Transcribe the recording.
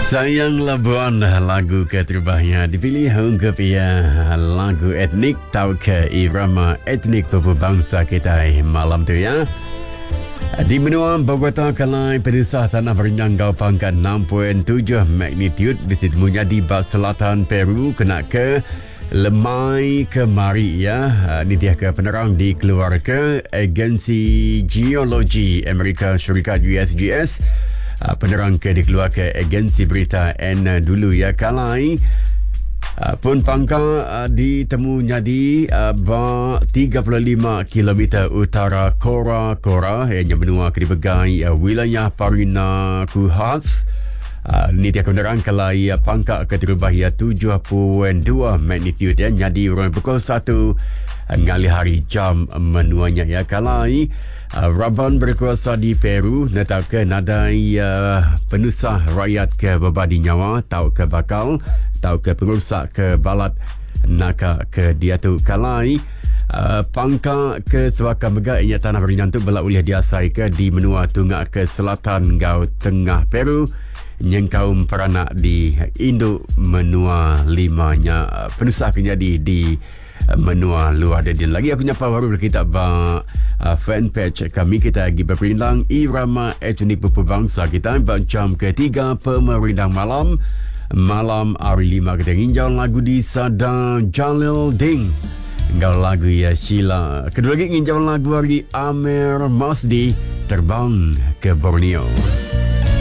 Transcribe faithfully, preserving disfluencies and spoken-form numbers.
Sayang Labuan, lagu keterbahnya dipilih untuk ya lagu etnik atau ke irama etnik berbangsa kita malam tu ya. Di benua Bogota Kalai pedesah tanah berjangkau pangkat enam perpuluhan tujuh magnitude di situ menjadi bas selatan Peru kena ke lemai ke mari ya. Ini dia ke penerang dikeluarkan Agensi Geologi Amerika Syarikat U S G S. Uh, penerang ke dikeluarkan agensi berita N dulu ya Kalai uh, pun pangkal uh, ditemu jadi uh, ba tiga puluh lima kilometer utara Kora Kora yang benua ke dipegang uh, wilayah Parina Kuhas. Uh, ni dia penerang Kalai uh, pangkal ke terbahaya tujuh perpuluhan dua magnitude ya jadi orang pukul satu uh, ngali hari jam menuanya ya Kalai. Uh, Raban berkuasa di Peru netap ke nadai uh, penusah rakyat ke berbadi nyawa tau ke bakal tau ke pengurusak ke balat naka ke diatu Kalai uh, pangka ke sebakar mega inya tanah berinyantuk belak uliah diasai ke di menua tungak ke selatan gau tengah Peru nyengkaum peranak di induk menua limanya uh, penusah kejadi di menua luar dan lagi aku nyapa baru kita ba uh, fanpage kami kita lagi berperindang irama etnik berbangsa kita jam ketiga pemerindang malam malam hari lima kita nginjau lagu di Sada Jalil Ding engkau lagu ya Sheila kedua lagi nginjau lagu hari Amer Masdi Terbang ke Borneo.